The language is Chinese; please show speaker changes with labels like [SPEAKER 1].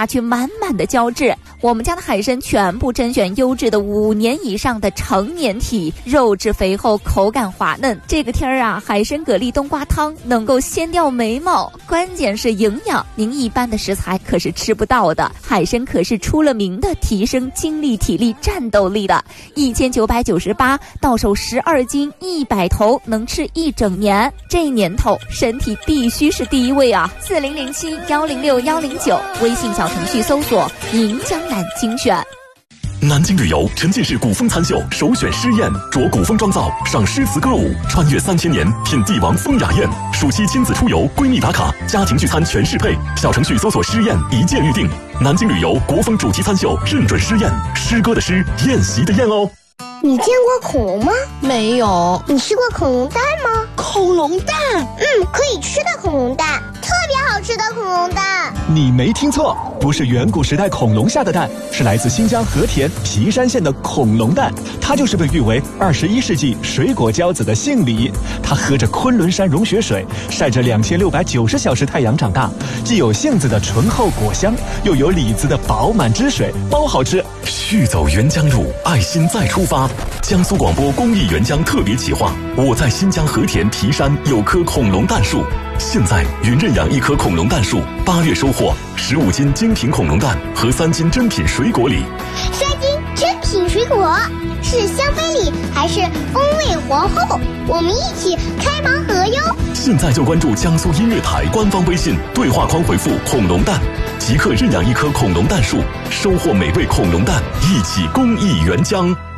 [SPEAKER 1] 下去满满的胶质。我们家的海参全部甄选优质的5年以上的成年体，肉质肥厚，口感滑嫩。这个天儿啊，海参蛤蜊冬瓜汤能够掀掉眉毛，关键是营养，您一般的食材可是吃不到的。海参可是出了名的提升精力、体力、战斗力的，1998到手12斤100头，能吃1整年。这年头身体必须是第一位啊！4007106109，微信小程序搜索宁江南精选。
[SPEAKER 2] 南京旅游沉浸式古风餐秀首选诗宴，着古风妆造，赏诗词歌舞，穿越3000年，品帝王风雅宴。暑期亲子出游，闺蜜打卡，家庭聚餐全适配。小程序搜索诗宴，一键预定。南京旅游国风主题餐秀认准诗宴，诗歌的诗，宴席的宴哦。
[SPEAKER 3] 你见过恐龙吗？
[SPEAKER 4] 没有。
[SPEAKER 3] 你吃过恐龙蛋吗？
[SPEAKER 4] 恐龙蛋？
[SPEAKER 3] 可以吃的恐龙蛋，特别好吃的恐龙蛋。
[SPEAKER 5] 你没听错，不是远古时代恐龙下的蛋，是来自新疆和田皮山县的恐龙蛋。它就是被誉为21世纪水果骄子的杏梨。它喝着昆仑山融雪水，晒着2690小时太阳长大，既有杏子的醇厚果香，又有李子的饱满汁水，包好吃。
[SPEAKER 2] 续走沅江路，爱心再出发。江苏广播公益沅江特别企划，我在新疆和田皮山有棵恐龙蛋树。现在云认养1棵恐龙蛋树，8月收获15斤精品恐龙蛋和3斤珍品水果礼。
[SPEAKER 3] 3斤珍品水果是香妃礼还是风味皇后？我们一起开盲盒哟！
[SPEAKER 2] 现在就关注江苏音乐台官方微信，对话框回复恐龙蛋，即刻认养1棵恐龙蛋树，收获美味恐龙蛋，一起公益沅江。